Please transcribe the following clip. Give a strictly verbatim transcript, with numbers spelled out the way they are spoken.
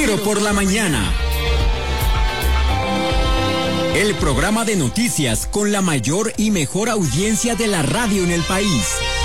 Tiro por la mañana. El programa de noticias con la mayor y mejor audiencia de la radio en el país.